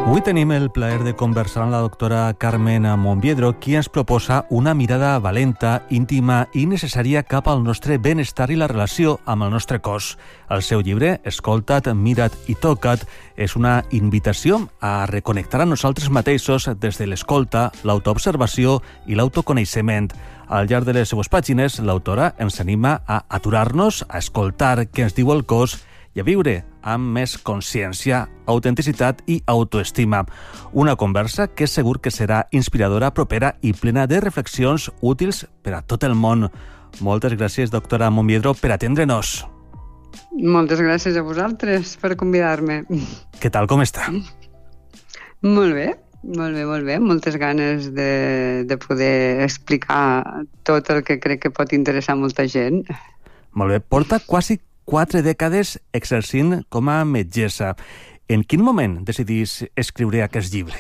Avui tenim el plaer de conversar amb la doctora Carmen Monbiedro, qui ens proposa una mirada valenta, íntima i necessària cap al nostre benestar i la relació amb el nostre cos. El seu llibre, Escolta't, mira't i toca't, és una invitació a reconnectar a nosaltres mateixos des de l'escolta, l'autoobservació i l'autoconeixement. Al llarg de les seues pàgines, l'autora ens anima a aturar-nos, a escoltar què ens diu el cos i a viure amb més consciència, autenticitat i autoestima. Una conversa que segur que serà inspiradora, propera i plena de reflexions útils per a tot el món. Moltes gràcies, doctora Monbiedro, per atendre-nos. Moltes gràcies a vosaltres per convidar-me. Què tal, com està? Molt bé. Molt bé. Moltes ganes de poder explicar tot el que crec que pot interessar molta gent. Molt bé. Porta quasi 4 dècades exercint com a metgessa. En quin moment decidís escriure aquest llibre?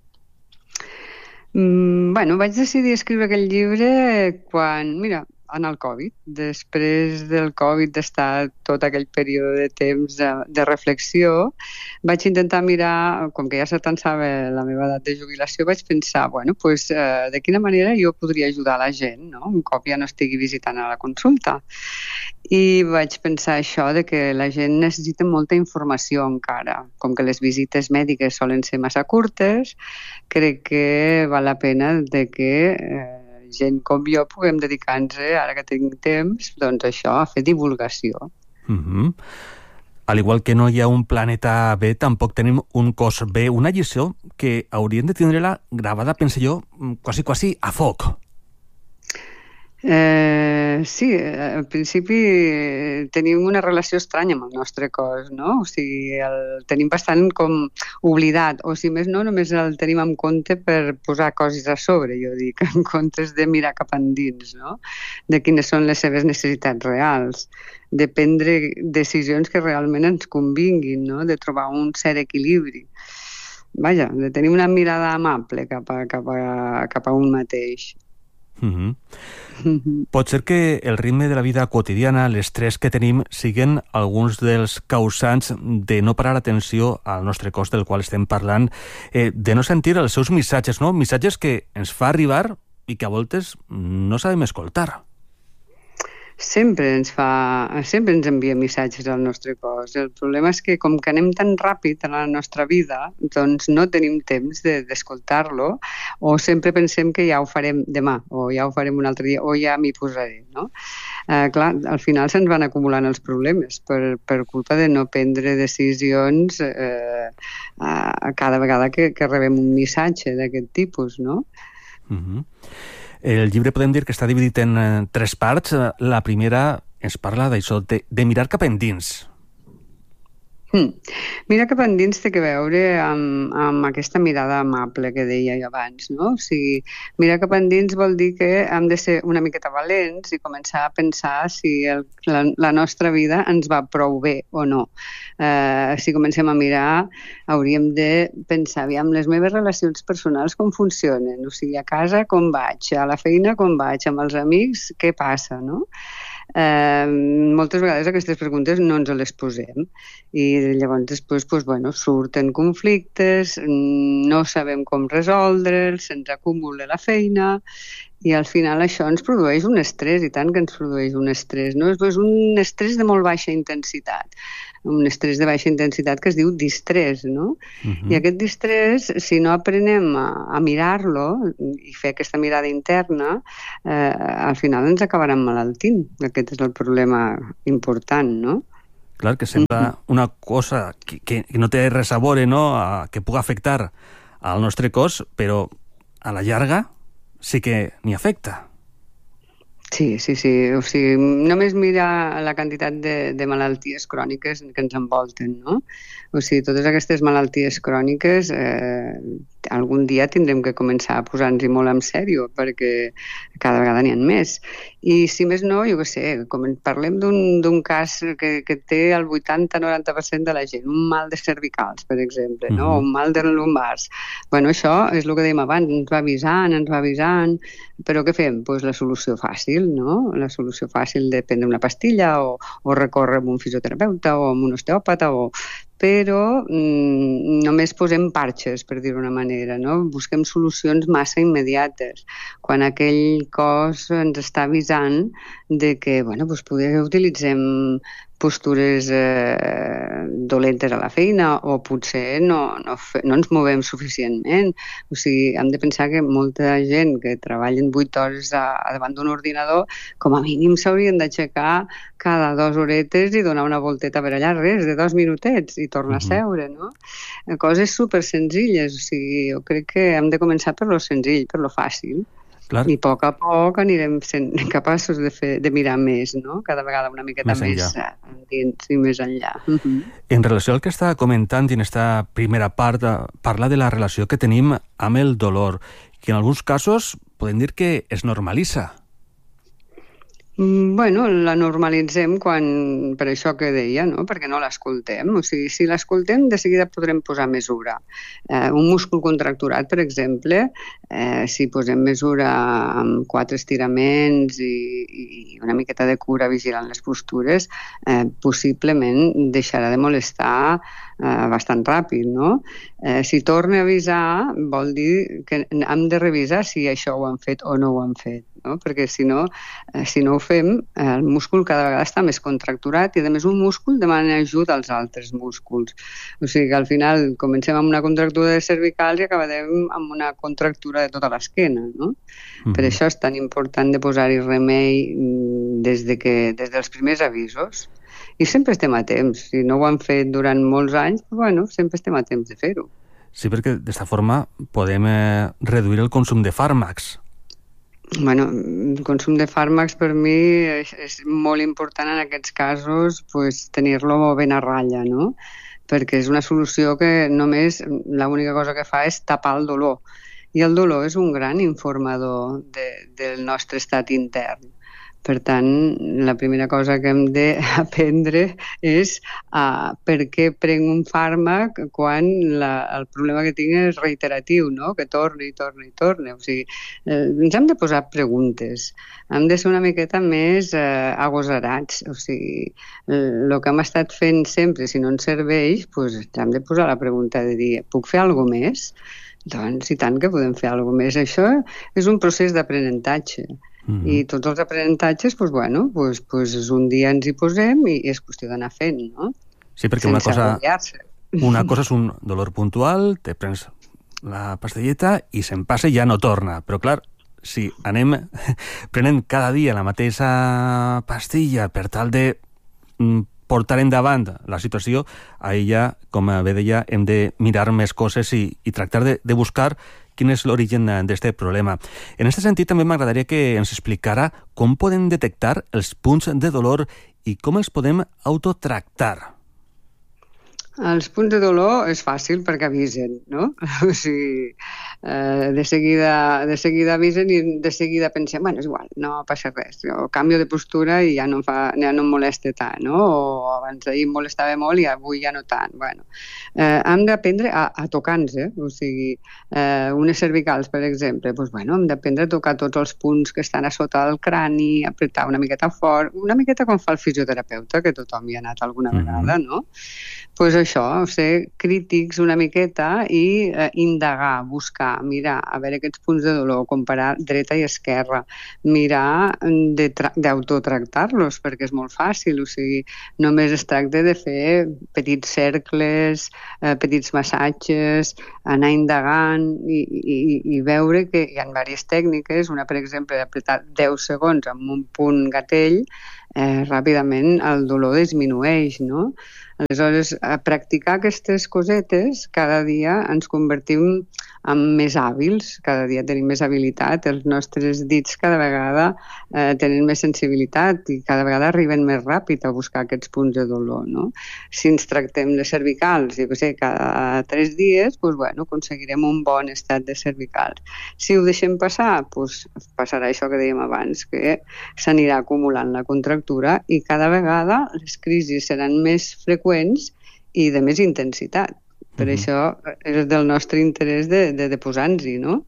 Vaig decidir escriure aquest llibre quan, en el Covid. Després del Covid, d'estar tot aquell període de temps de reflexió, vaig intentar mirar, com que ja s'atançava la meva edat de jubilació, vaig pensar, de quina manera jo podria ajudar la gent, no? Un cop ja no estigui visitant a la consulta. I vaig pensar això, de que la gent necessita molta informació encara. Com que les visites mèdiques solen ser massa curtes, crec que val la pena de que gent com jo puguem dedicar-nos, ara que tinc temps, doncs això, a fer divulgació. Al igual que no hi ha un planeta B, tampoc tenim un cos B, una lliçó que haurien de tindre-la gravada, penso jo, quasi a foc. Sí, al principi tenim una relació estranya amb el nostre cos, no? O sigui, el tenim bastant com oblidat, o si més no, només el tenim en compte per posar coses a sobre, jo dic, en comptes de mirar cap endins, no? De quines són les seves necessitats reals, de prendre decisions que realment ens convinguin, no? De trobar un cert equilibri. Vaja, de tenir una mirada amable cap a un mateix. Pot ser que el ritme de la vida quotidiana, l'estrès que tenim, siguen alguns dels causants de no parar atenció al nostre cos del qual estem parlant, de no sentir els seus missatges, no? Missatges que ens fa arribar i que a voltes no sabem escoltar. Sempre ens envia missatges al nostre cos. El problema és que com que anem tan ràpid en la nostra vida, doncs no tenim temps d'escoltar-lo, o sempre pensem que ja ho farem demà, o ja ho farem un altre dia, o ja m'hi posaré, no? Clar, al final se'ns van acumulant els problemes per culpa de no prendre decisions cada vegada que rebem un missatge d'aquest tipus, no? El llibre podem dir que està dividit en 3 parts. La primera ens parla d'això, de mirar cap endins. Mirar cap endins té que veure amb aquesta mirada amable que deia jo abans, no? O sigui, mirar cap endins vol dir que hem de ser una miqueta valents i començar a pensar si la nostra vida ens va prou bé o no. Si comencem a mirar, hauríem de pensar, aviam, les meves relacions personals com funcionen, o sigui, a casa com vaig, a la feina com vaig, amb els amics, què passa, no? Moltes vegades aquestes preguntes no ens les posem i llavors després surten conflictes, no sabem com resoldre'ls, se'ns acumula la feina i al final això ens produeix un estrès, i tant que ens produeix un estrès, no? És un estrès de molt baixa intensitat, un estrès de baixa intensitat que es diu distrés, no? I aquest distrés, si no aprenem a mirar-lo i fer aquesta mirada interna, al final ens acabarà emmalaltint. Aquest és el problema important, no? Clar, que sembla una cosa que no té res a veure, no?, que pugui afectar al nostre cos, però a la llarga sí que n'hi afecta. Sí. O sigui, només mira la quantitat de malalties cròniques que ens envolten, no? O sigui, totes aquestes malalties cròniques algun dia tindrem que començar a posar-nos-hi molt en sèrio, perquè cada vegada n'hi ha més. I si més no, jo què sé, parlem d'un cas que té el 80-90% de la gent, un mal de cervicals, per exemple, no? Un mal de lumbars. Això és el que dèiem abans, ens va avisant, però què fem? Doncs la solució fàcil, no? La solució fàcil de prendre una pastilla o recórrer amb un fisioterapeuta o amb un osteòpata però només posem parxes, per dir-ho d'una manera, no? Busquem solucions massa immediates, quan aquell cos ens està avisant de que, bueno, doncs poder utilitzem postures dolentes a la feina o potser no ens movem suficientment. O sigui, hem de pensar que molta gent que treballen 8 hores davant d'un ordinador, com a mínim s'haurien d'aixecar cada 2 horetes i donar una volteta per allà, res, de 2 minutets i tornar a seure, no? Coses super senzilles, o sigui, jo crec que hem de començar per lo senzill, per lo fàcil. Clar. I a poc anirem sent capaços de mirar més, no? Cada vegada una miqueta més endins i més enllà. En relació al que està comentant en aquesta primera part, parla de la relació que tenim amb el dolor, que en alguns casos podem dir que es normalitza. Bueno, la normalitzem per això que deia, no? Perquè no l'escoltem. O sigui, si l'escoltem, de seguida podrem posar mesura. Un múscul contracturat, per exemple, si posem mesura amb 4 estiraments i una miqueta de cura vigilant les postures, possiblement deixarà de molestar bastant ràpid, no? Si torna a avisar, vol dir que hem de revisar si això ho han fet o no ho han fet, no? Perquè si no ho fem, el múscul cada vegada està més contracturat i, a més, un múscul demana ajuda als altres músculs. O sigui que al final comencem amb una contractura de cervicals i acabarem amb una contractura de tota l'esquena, no? Per això és tan important de posar-hi remei des dels primers avisos. I sempre estem a temps. Si no ho han fet durant molts anys, bueno, sempre estem a temps de fer-ho. Sí, perquè d'esta forma podem reduir el consum de fàrmacs. Bueno, el consum de fàrmacs per mi és molt important en aquests casos, pues, tenir-lo ben a ratlla, no? Perquè és una solució que només l'única cosa que fa és tapar el dolor. I el dolor és un gran informador del nostre estat intern. Per tant, la primera cosa que hem d'aprendre és per què prenc un fàrmac quan el problema que tinc és reiteratiu, no? Que torna i torna i torna. O sigui, ens hem de posar preguntes. Hem de ser una miqueta més agosarats. O sigui, el que hem estat fent sempre, si no ens serveix, doncs hem de posar la pregunta de dir, puc fer alguna cosa més? Doncs i tant que podem fer alguna cosa més. Això és un procés d'aprenentatge. I tots els aprenentatges, doncs un dia ens hi posem i és qüestió d'anar fent, no? Sí, perquè una cosa és un dolor puntual, te prens la pastilleta i se'n passa i ja no torna. Però, clar, si anem prenent cada dia la mateixa pastilla per tal de portar endavant la situació, ahir ja, com bé deia, hem de mirar més coses i tractar de buscar quin és l'origen d'aquest problema. En aquest sentit, també m'agradaria que ens explicara com podem detectar els punts de dolor i com els podem autotractar. Els punts de dolor és fàcil perquè avisen, no? O sigui, de seguida avisen i de seguida pensem, bueno, és igual, no passa res, jo canvio de postura i ja no em molesta tant, no? O abans d'ahir em molestava molt i avui ja no tant. Bueno, hem d'aprendre a tocar-nos, o sigui, unes cervicals, per exemple, doncs, bueno, hem d'aprendre a tocar tots els punts que estan a sota del crani, apretar una miqueta fort, una miqueta com fa el fisioterapeuta, que tothom hi ha anat alguna vegada, no? Doncs això, ser crítics una miqueta i indagar, buscar, mirar, a veure aquests punts de dolor, comparar dreta i esquerra, mirar d'autotractar-los, perquè és molt fàcil, o sigui, només es tracta de fer petits cercles, petits massatges, anar indagant i veure que hi ha diverses tècniques, una, per exemple, d'apretar 10 segons amb un punt gatell, ràpidament el dolor disminueix, no? Aleshores, a practicar aquestes cosetes, cada dia ens convertim en més hàbils, cada dia tenim més habilitat, els nostres dits cada vegada tenen més sensibilitat i cada vegada arriben més ràpid a buscar aquests punts de dolor, no? Si ens tractem de cervicals, jo què sé, cada 3 dies, doncs, bueno, aconseguirem un bon estat de cervicals. Si ho deixem passar, doncs passarà això que dèiem abans, que s'anirà acumulant la contractura i cada vegada les crisis seran més freqüents i de més intensitat. Per això és del nostre interès de posar-nos-hi, no?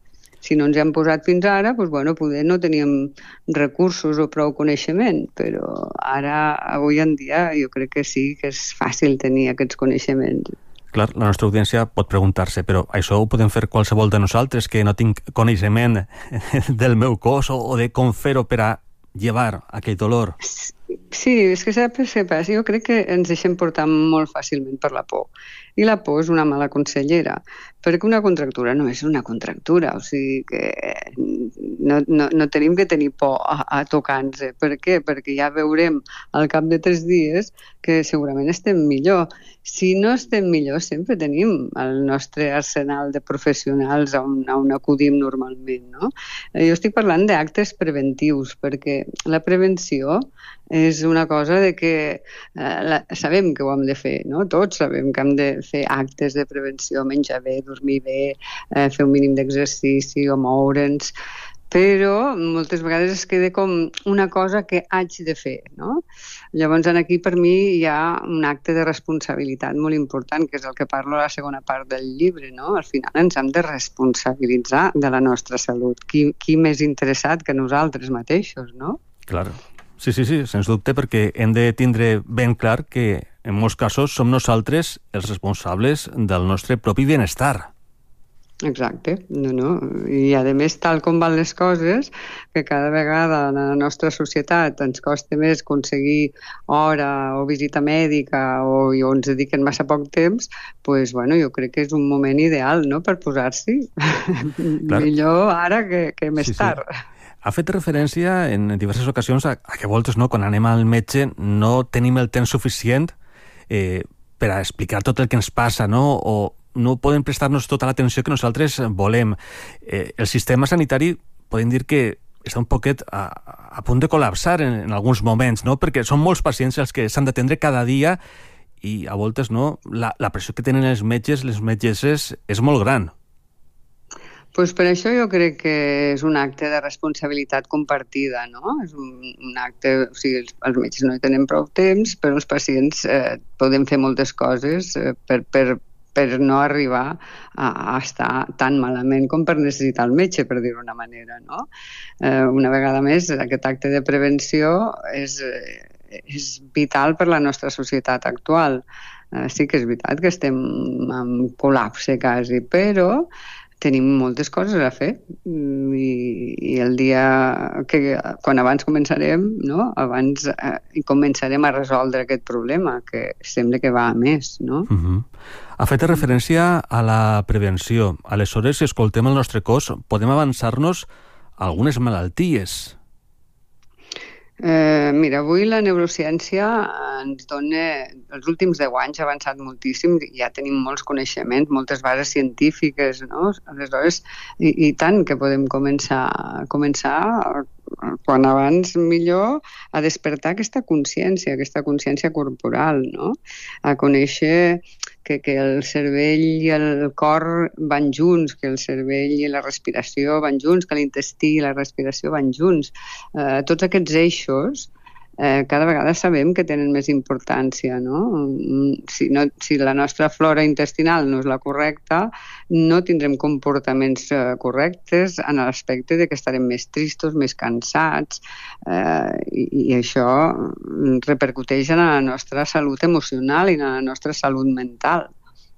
si no ens hi hem posat fins ara, doncs, bueno, poder no teníem recursos o prou coneixement, però ara, avui en dia, jo crec que sí que és fàcil tenir aquests coneixements. Clar, la nostra audiència pot preguntar-se, però això ho podem fer qualsevol de nosaltres, que no tinc coneixement del meu cos o de com fer-ho per a llevar aquell dolor. Sí, és que saps què passa? Jo crec que ens deixem portar molt fàcilment per la por. I la por és una mala consellera, perquè una contractura no és una contractura, o sigui que no tenim que tenir por a tocar-nos. Per què? Perquè ja veurem al cap de 3 dies que segurament estem millor. Si no estem millor, sempre tenim el nostre arsenal de professionals on acudim normalment, no? Jo estic parlant d'actes preventius, perquè la prevenció és una cosa de que sabem que ho hem de fer, no? Tots sabem que hem de fer actes de prevenció, menjar bé, dormir bé, fer un mínim d'exercici o moure'ns, però moltes vegades es queda com una cosa que haig de fer, no? Llavors, aquí per mi hi ha un acte de responsabilitat molt important, que és el que parlo a la segona part del llibre, no? Al final ens hem de responsabilitzar de la nostra salut. Qui més interessat que nosaltres mateixos, no? Clar. Sí, sens dubte, perquè hem de tindre ben clar que en molts casos som nosaltres els responsables del nostre propi benestar. Exacte, no. I a més, tal com van les coses, que cada vegada en la nostra societat ens costa més aconseguir hora o visita mèdica o ens dediquen massa poc temps, doncs, bueno, jo crec que és un moment ideal, no?, per posar-s'hi. Millor ara que més tard. Ha fet referència en diverses ocasions a que voltes, no, quan anem al metge no tenim el temps suficient per a explicar tot el que ens passa, no? O no podem prestar-nos tota l'atenció que nosaltres volem. El sistema sanitari podem dir que està un poquet a punt de col·lapsar en alguns moments, no? Perquè són molts pacients els que s'han d'atendre cada dia i a voltes, no, la pressió que tenen els metges, les metgesses, és molt gran. Pues per això jo crec que és un acte de responsabilitat compartida, no? És un acte, o sigui, els metges no hi tenen prou temps, però els pacients podem fer moltes coses per no arribar a estar tan malament com per necessitar el metge, per dir-ho d'una manera, no? Una vegada més, aquest acte de prevenció és vital per la nostra societat actual. Sí que és veritat que estem en col·lapse quasi, però tenim moltes coses a fer i el dia que quan abans començarem, no? Abans començarem a resoldre aquest problema, que sembla que va a més, no? Ha fet referència a la prevenció. Aleshores, si escoltem el nostre cos, podem avançar-nos a algunes malalties. Mira, avui la neurociència ens dona, els últims 10 anys ha avançat moltíssim, ja tenim molts coneixements, moltes bases científiques, no? Aleshores, i tant que podem començar quan abans millor a despertar aquesta consciència corporal, no? A conèixer que el cervell i el cor van junts, que el cervell i la respiració van junts, que l'intestí i la respiració van junts. Tots aquests eixos cada vegada sabem que tenen més importància, no? Si la nostra flora intestinal no és la correcta, no tindrem comportaments correctes en l'aspecte de que estarem més tristos, més cansats, i això repercuteix en la nostra salut emocional i en la nostra salut mental.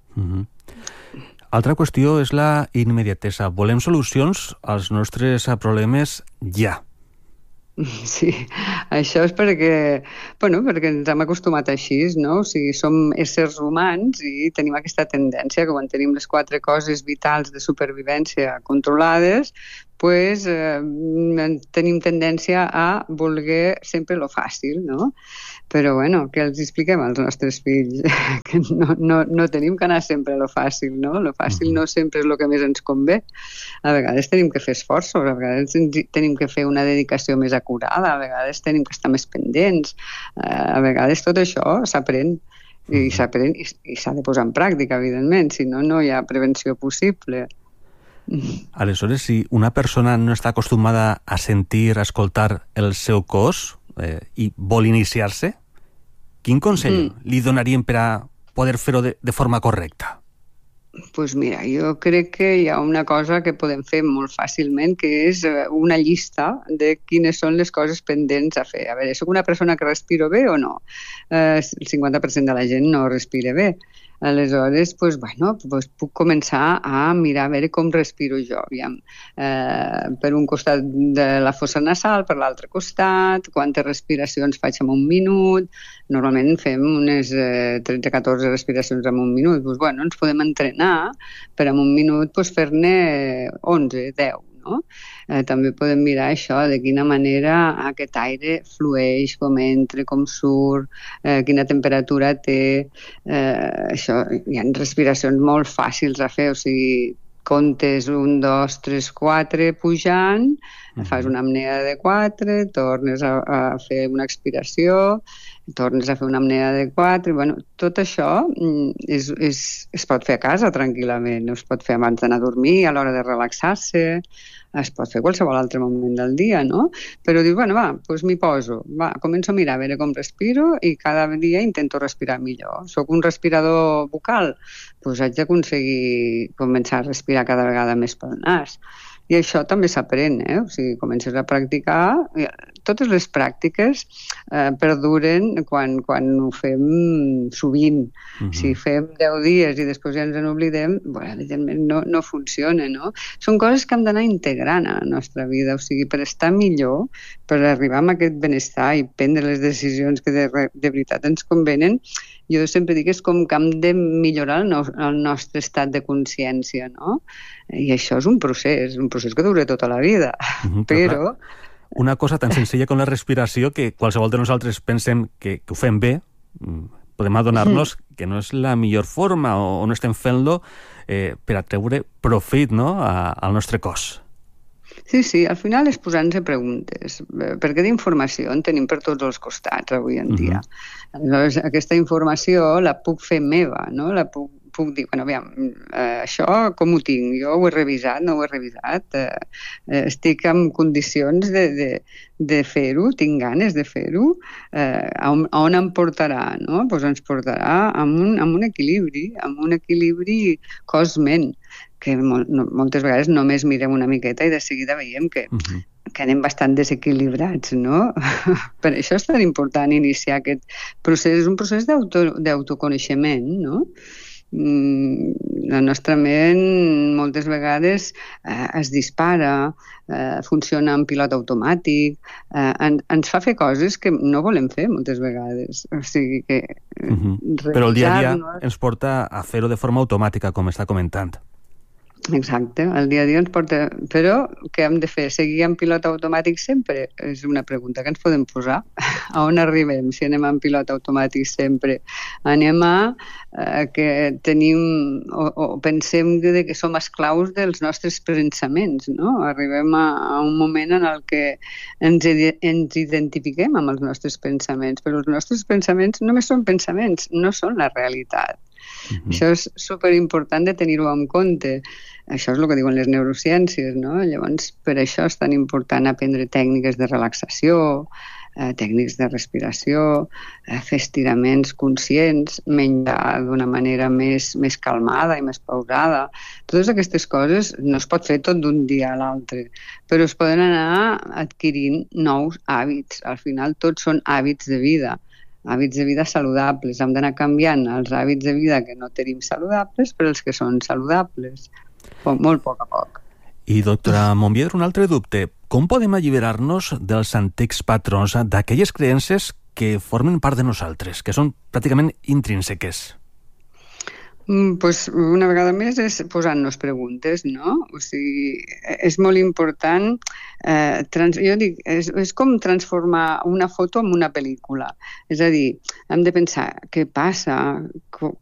Altra qüestió és la immediatesa. Volem solucions als nostres problemes ja. Sí, això és perquè ens hem acostumat així, no? O sigui, som éssers humans i tenim aquesta tendència que quan tenim les 4 coses vitals de supervivència controlades, pues, tenim tendència a voler sempre lo fàcil, no? Però, bueno, què els expliquem als nostres fills? Que no tenim que anar sempre a lo fàcil, no? Lo fàcil no sempre és el que més ens convé. A vegades tenim que fer esforços, a vegades tenim que fer una dedicació més acurada, a vegades tenim que estar més pendents, a vegades tot això s'aprèn. I s'aprèn i s'ha de posar en pràctica, evidentment, si no, no hi ha prevenció possible. Aleshores, si una persona no està acostumada a sentir, a escoltar el seu cos i vol iniciar-se, quin consell li donarien per a poder fer-ho de forma correcta? Doncs mira, jo crec que hi ha una cosa que podem fer molt fàcilment, que és una llista de quines són les coses pendents a fer. A veure, soc una persona que respiro bé o no? El 50% de la gent no respira bé. Aleshores, puc començar a mirar a veure com respiro jo. Per un costat de la fossa nasal, per l'altre costat, quantes respiracions faig en un minut. Normalment fem unes 13-14 respiracions en un minut. Ens podem entrenar per en un minut fer-ne 11, 10. No? També podem mirar això, de quina manera aquest aire flueix, com entra, com surt, quina temperatura té. Hi ha respiracions molt fàcils a fer, o sigui, comptes 1, 2, 3, 4 pujant, fas una apnea de 4, tornes a fer una expiració, tornes a fer una apnea de 4, tot això es pot fer a casa tranquil·lament, es pot fer abans d'anar a dormir, a l'hora de relaxar-se, es pot fer qualsevol altre moment del dia, no? Però dius, m'hi poso, començo a mirar a veure com respiro i cada dia intento respirar millor. Soc un respirador bucal, doncs haig d'aconseguir començar a respirar cada vegada més pel nas. I això també s'aprèn, O sigui, comences a practicar. Totes les pràctiques perduren quan ho fem sovint. Si fem 10 dies i després ja ens n'oblidem, evidentment no funciona, no? Són coses que hem d'anar integrant a la nostra vida. O sigui, per estar millor, per arribar a aquest benestar i prendre les decisions que de veritat ens convenen, jo sempre dic que és com que hem de millorar el nostre estat de consciència, no? I això és un procés que dura tota la vida, però... Una cosa tan senzilla com la respiració, que qualsevol de nosaltres pensem que ho fem bé, podem adonar-nos que no és la millor forma o no estem fent-lo per a treure profit, no?, al nostre cos. Sí, al final és posant-se preguntes, perquè d'informació en tenim per tots els costats avui en dia. Aleshores, aquesta informació la puc fer meva, no? La puc dir, això com ho tinc? Jo ho he revisat, no ho he revisat? Estic en condicions de fer-ho? Tinc ganes de fer-ho? A on em portarà? No? Doncs ens portarà amb un equilibri cos-ment, que moltes vegades només mirem una miqueta i de seguida veiem que anem bastant desequilibrats, no? Per això és tan important iniciar aquest procés. És un procés d'autoconeixement, no? La nostra ment moltes vegades es dispara, funciona en pilot automàtic, ens fa fer coses que no volem fer moltes vegades. O sigui que... Però el dia a dia ens porta a fer-ho de forma automàtica, com està comentant. Exacte, el dia a dia ens porta... Però què hem de fer? Seguir en pilot automàtic sempre? És una pregunta que ens podem posar. A on arribem si anem en pilot automàtic sempre? Anem a que tenim o pensem que som esclaus dels nostres pensaments, no? Arribem a un moment en el que ens identifiquem amb els nostres pensaments, però els nostres pensaments només són pensaments, no són la realitat. Això és superimportant de tenir-ho en compte. Això és el que diuen les neurociències, no? Llavors, per això és tan important aprendre tècniques de relaxació, tècnics de respiració, fer estiraments conscients, menjar d'una manera més calmada i més pausada. Totes aquestes coses no es pot fer tot d'un dia a l'altre, però es poden anar adquirint nous hàbits. Al final, tots són hàbits de vida saludables. Hem d'anar canviant els hàbits de vida que no tenim saludables per els que són saludables, molt a poc a poc. I, doctora Monbiedro, un altre dubte. Com podem alliberar-nos dels antics patrons, d'aquelles creences que formen part de nosaltres, que són pràcticament intrínseques? Pues una vegada més és posant-nos preguntes, no? O sigui, és molt important, jo dic, és com transformar una foto en una pel·lícula. És a dir, hem de pensar què passa,